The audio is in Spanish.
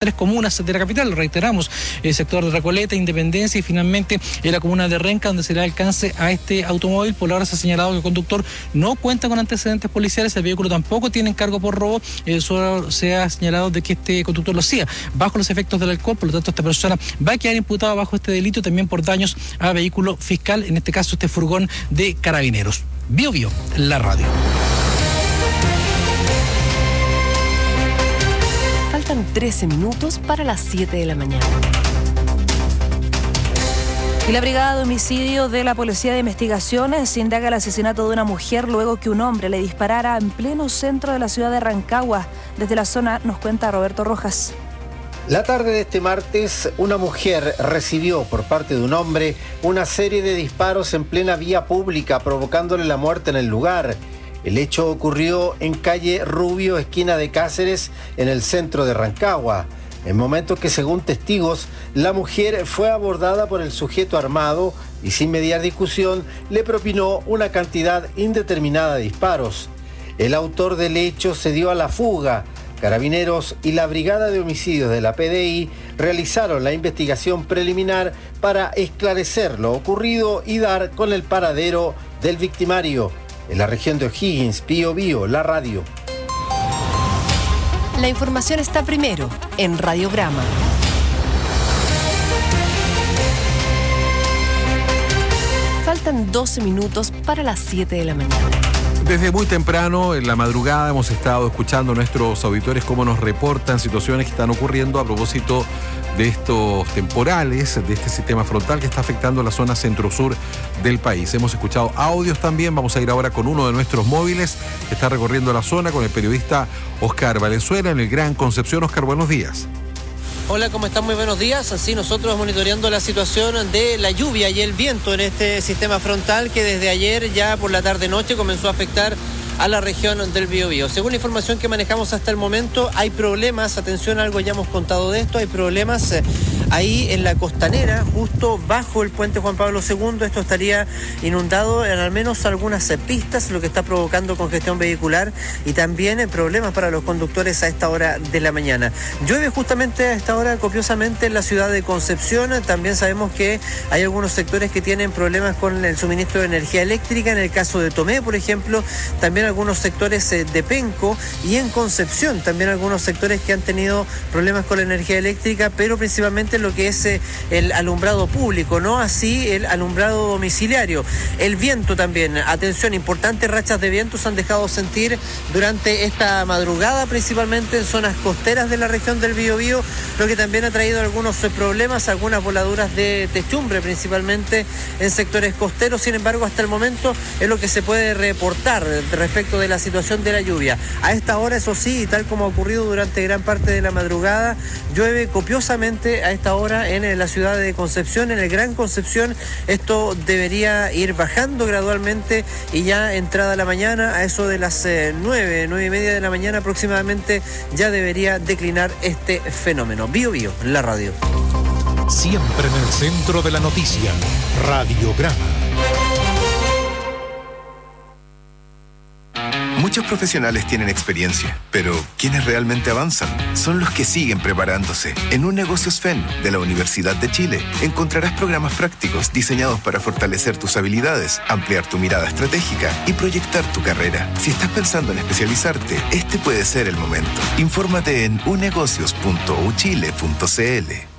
3 comunas de la capital, reiteramos, el sector de Recoleta, Independencia y finalmente en la comuna de Renca, donde se le da alcance a este automóvil. Por ahora se ha señalado que el conductor no cuenta con antecedentes policiales, el vehículo tampoco tiene encargo por robo, solo se ha señalado de que este conductor lo hacía bajo los efectos del alcohol, por lo tanto esta persona va a quedar imputada bajo este delito también por daños a vehículo fiscal, en este caso este furgón de Carabineros. Bio Bio, la radio. Faltan 13 minutos para las 7 de la mañana. Y la Brigada de Homicidio de la Policía de Investigaciones indaga el asesinato de una mujer luego que un hombre le disparara en pleno centro de la ciudad de Rancagua. Desde la zona nos cuenta Roberto Rojas. La tarde de este martes, una mujer recibió por parte de un hombre una serie de disparos en plena vía pública, provocándole la muerte en el lugar. El hecho ocurrió en calle Rubio, esquina de Cáceres, en el centro de Rancagua. En momentos que, según testigos, la mujer fue abordada por el sujeto armado y sin mediar discusión le propinó una cantidad indeterminada de disparos. El autor del hecho se dio a la fuga. Carabineros y la Brigada de Homicidios de la PDI realizaron la investigación preliminar para esclarecer lo ocurrido y dar con el paradero del victimario. En la región de O'Higgins, Bio Bio, la radio. La información está primero en Radiograma. Faltan 12 minutos para las 7 de la mañana. Desde muy temprano, en la madrugada, hemos estado escuchando a nuestros auditores cómo nos reportan situaciones que están ocurriendo a propósito de estos temporales, de este sistema frontal que está afectando la zona centro-sur del país. Hemos escuchado audios también, vamos a ir ahora con uno de nuestros móviles que está recorriendo la zona con el periodista Oscar Valenzuela en el Gran Concepción. Oscar, buenos días. Hola, ¿cómo están? Muy buenos días. Así nosotros monitoreando la situación de la lluvia y el viento en este sistema frontal que desde ayer ya por la tarde-noche comenzó a afectar a la región del Biobío. Según la información que manejamos hasta el momento, hay problemas, atención, algo ya hemos contado de esto, hay problemas ahí en la costanera, justo bajo el puente Juan Pablo II. Esto estaría inundado en al menos algunas pistas, lo que está provocando congestión vehicular y también problemas para los conductores a esta hora de la mañana. Llueve justamente a esta hora copiosamente en la ciudad de Concepción. También sabemos que hay algunos sectores que tienen problemas con el suministro de energía eléctrica. En el caso de Tomé, por ejemplo, también algunos sectores de Penco, y en Concepción también algunos sectores que han tenido problemas con la energía eléctrica, pero principalmente lo que es el alumbrado público, no así el alumbrado domiciliario. El viento también, atención, importantes rachas de viento se han dejado sentir durante esta madrugada, principalmente en zonas costeras de la región del Biobío, lo que también ha traído algunos problemas, algunas voladuras de techumbre, principalmente en sectores costeros. Sin embargo, hasta el momento es lo que se puede reportar respecto de la situación de la lluvia. A esta hora, eso sí, y tal como ha ocurrido durante gran parte de la madrugada, llueve copiosamente a esta hora en la ciudad de Concepción, en el Gran Concepción. Esto debería ir bajando gradualmente y ya entrada la mañana, a eso de las 9:30 de la mañana aproximadamente, ya debería declinar este fenómeno. Bio Bio, la radio. Siempre en el centro de la noticia, Radiograma. Muchos profesionales tienen experiencia, pero quienes realmente avanzan son los que siguen preparándose. En Un Negocios FEN de la Universidad de Chile encontrarás programas prácticos diseñados para fortalecer tus habilidades, ampliar tu mirada estratégica y proyectar tu carrera. Si estás pensando en especializarte, este puede ser el momento. Infórmate en unegocios.uchile.cl.